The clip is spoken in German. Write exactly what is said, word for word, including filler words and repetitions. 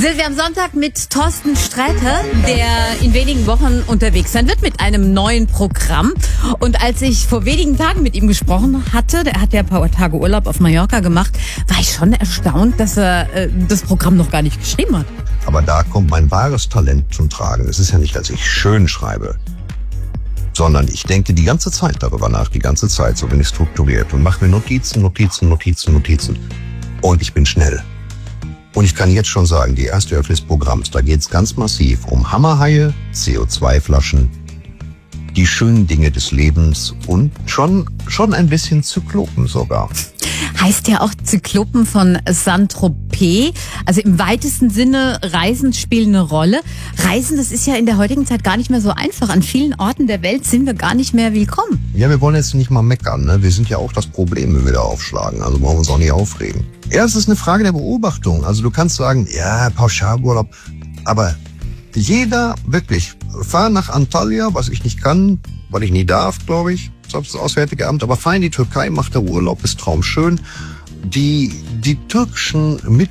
Sind wir am Sonntag mit Thorsten Sträter, der in wenigen Wochen unterwegs sein wird mit einem neuen Programm. Und als ich vor wenigen Tagen mit ihm gesprochen hatte, der hat ja ein paar Tage Urlaub auf Mallorca gemacht, war ich schon erstaunt, dass er äh, das Programm noch gar nicht geschrieben hat. Aber da kommt mein wahres Talent zum Tragen. Es ist ja nicht, dass ich schön schreibe, sondern ich denke die ganze Zeit darüber nach, die ganze Zeit, so bin ich strukturiert und mache mir Notizen, Notizen, Notizen, Notizen. Und ich bin schnell. Und ich kann jetzt schon sagen, die erste Hälfte des Programms, da geht's ganz massiv um Hammerhaie, C O zwei Flaschen, die schönen Dinge des Lebens und schon, schon ein bisschen Zyklopen sogar. Heißt ja auch Zyklopen von Saint-Tropez. Also im weitesten Sinne, Reisen spielen eine Rolle. Reisen, das ist ja in der heutigen Zeit gar nicht mehr so einfach. An vielen Orten der Welt sind wir gar nicht mehr willkommen. Ja, wir wollen jetzt nicht mal meckern, ne? Wir sind ja auch das Problem, wenn wir da aufschlagen. Also brauchen wir uns auch nicht aufregen. Ja, es ist eine Frage der Beobachtung. Also du kannst sagen, ja, Pauschalurlaub. Aber jeder, wirklich, fahr nach Antalya, was ich nicht kann, weil ich nie darf, glaube ich, das Auswärtige Amt, aber fahr in die Türkei, macht der Urlaub, ist traumschön. Die, die türkischen